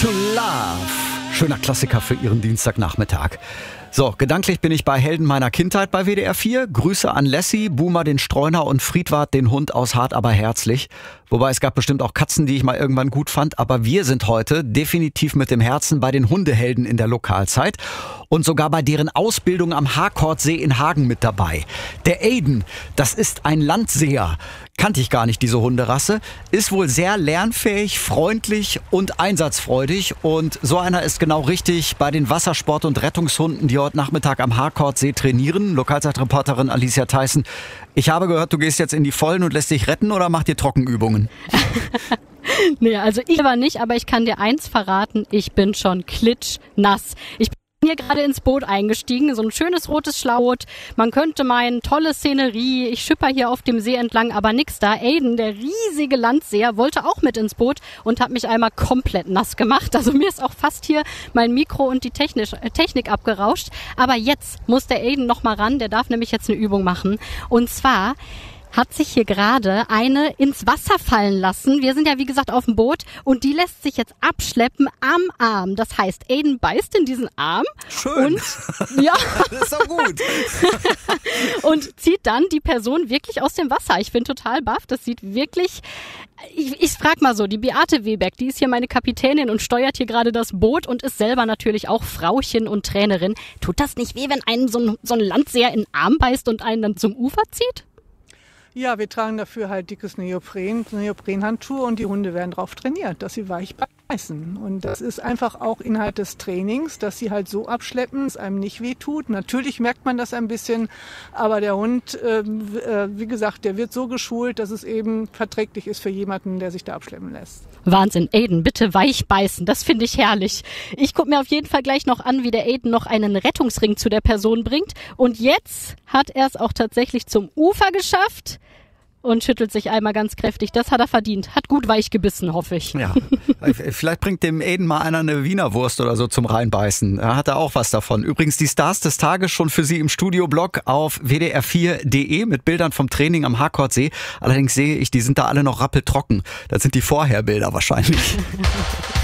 to Love. Schöner Klassiker für Ihren Dienstagnachmittag. So, gedanklich bin ich bei Helden meiner Kindheit bei WDR 4. Grüße an Lassie, Boomer den Streuner und Friedwart den Hund aus Hart aber herzlich. Wobei es gab bestimmt auch Katzen, die ich mal irgendwann gut fand. Aber wir sind heute definitiv mit dem Herzen bei den Hundehelden in der Lokalzeit. Und sogar bei deren Ausbildung am Harkordsee in Hagen mit dabei. Der Aiden, das ist ein Landseher. Kannte ich gar nicht, diese Hunderasse. Ist wohl sehr lernfähig, freundlich und einsatzfreudig. Und so einer ist genau richtig bei den Wassersport- und Rettungshunden, die heute Nachmittag am Harkordsee trainieren. Lokalzeitreporterin Alicia Theissen. Ich habe gehört, du gehst jetzt in die Vollen und lässt dich retten oder machst dir Trockenübungen? Nee, also ich aber nicht, aber ich kann dir eins verraten, ich bin schon klitschnass. Ich bin hier gerade ins Boot eingestiegen, so ein schönes rotes Schlauchboot. Man könnte meinen, tolle Szenerie, ich schipper hier auf dem See entlang, aber nix da. Aiden, der riesige Landseher, wollte auch mit ins Boot und hat mich einmal komplett nass gemacht. Also mir ist auch fast hier mein Mikro und die Technik abgerauscht. Aber jetzt muss der Aiden noch mal ran, der darf nämlich jetzt eine Übung machen. Und zwar hat sich hier gerade eine ins Wasser fallen lassen. Wir sind ja, wie gesagt, auf dem Boot und die lässt sich jetzt abschleppen am Arm. Das heißt, Aiden beißt in diesen Arm. Schön. Und, ja. Das ist doch gut. Und zieht dann die Person wirklich aus dem Wasser. Ich bin total baff. Das sieht wirklich... Ich frag mal so, die Beate Webeck, die ist hier meine Kapitänin und steuert hier gerade das Boot und ist selber natürlich auch Frauchen und Trainerin. Tut das nicht weh, wenn einen so ein Landseher in den Arm beißt und einen dann zum Ufer zieht? Ja, wir tragen dafür halt dickes Neoprenhandschuhe und die Hunde werden drauf trainiert, dass sie weich beißen. Und das ist einfach auch Inhalt des Trainings, dass sie halt so abschleppen, dass es einem nicht wehtut. Natürlich merkt man das ein bisschen, aber der Hund, wie gesagt, der wird so geschult, dass es eben verträglich ist für jemanden, der sich da abschleppen lässt. Wahnsinn, Aiden, bitte weich beißen, das finde ich herrlich. Ich gucke mir auf jeden Fall gleich noch an, wie der Aiden noch einen Rettungsring zu der Person bringt. Und jetzt hat er es auch tatsächlich zum Ufer geschafft. Und schüttelt sich einmal ganz kräftig. Das hat er verdient. Hat gut weich gebissen, hoffe ich. Ja, vielleicht bringt dem Aiden mal einer eine Wiener Wurst oder so zum Reinbeißen. Da hat er auch was davon. Übrigens die Stars des Tages schon für Sie im Studioblog auf wdr4.de mit Bildern vom Training am Harkordsee. Allerdings sehe ich, die sind da alle noch rappeltrocken. Das sind die Vorherbilder wahrscheinlich.